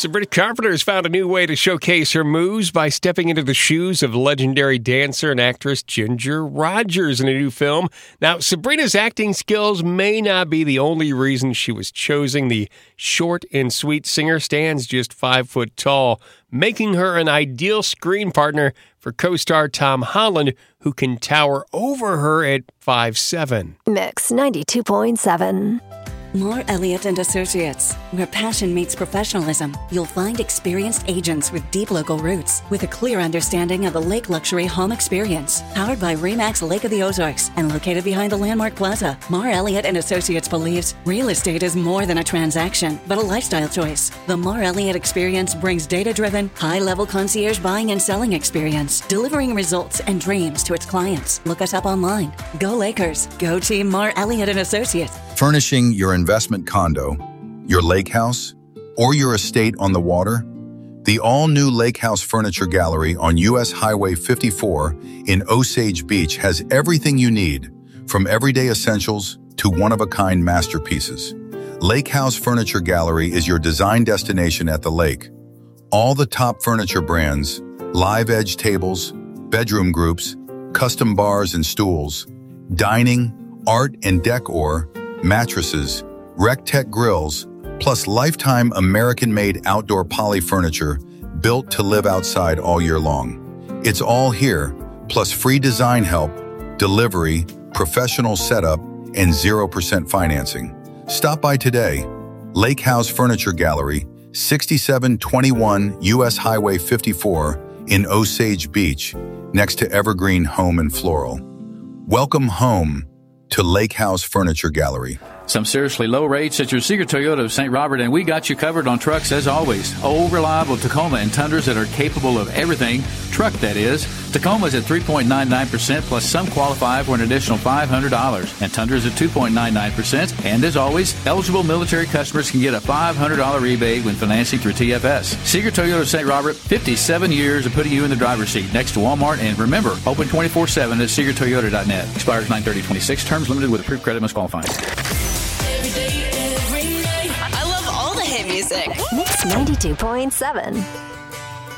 Sabrina Carpenter has found a new way to showcase her moves by stepping into the shoes of legendary dancer and actress Ginger Rogers in a new film. Now, Sabrina's acting skills may not be the only reason she was chosen. The short and sweet singer stands just 5 foot tall, making her an ideal screen partner for co-star Tom Holland, who can tower over her at 5'7". Mix 92.7. Moore Elliott and Associates, where passion meets professionalism. You'll find experienced agents with deep local roots, with a clear understanding of the lake luxury home experience. Powered by RE/MAX Lake of the Ozarks and located behind the Landmark Plaza, Moore Elliott and Associates believes real estate is more than a transaction, but a lifestyle choice. The Moore Elliott experience brings data-driven, high-level concierge buying and selling experience, delivering results and dreams to its clients. Look us up online. Go Lakers. Go Team Moore Elliott and Associates. Furnishing your investment condo, your lake house, or your estate on the water? The all-new Lake House Furniture Gallery on U.S. Highway 54 in Osage Beach has everything you need, from everyday essentials to one-of-a-kind masterpieces. Lake House Furniture Gallery is your design destination at the lake. All the top furniture brands, live edge tables, bedroom groups, custom bars and stools, dining, art and decor, mattresses, Rec-Tech grills, plus lifetime American-made outdoor poly furniture built to live outside all year long. It's all here, plus free design help, delivery, professional setup, and 0% financing. Stop by today. Lake House Furniture Gallery, 6721 U.S. Highway 54 in Osage Beach, next to Evergreen Home and Floral. Welcome home to Lake House Furniture Gallery. Some seriously low rates at your Seeger Toyota of St. Robert, and we got you covered on trucks as always. Old, reliable Tacoma and Tundras that are capable of everything. Truck, that is. Tacoma's at 3.99%, plus some qualify for an additional $500. And Tundra's at 2.99%. And as always, eligible military customers can get a $500 rebate when financing through TFS. Seeger Toyota of St. Robert, 57 years of putting you in the driver's seat next to Walmart. And remember, open 24/7 at SeegerToyota.net. Expires 9/30/26. Terms limited with approved credit must qualify. I love all the hit music. Mix 92.7.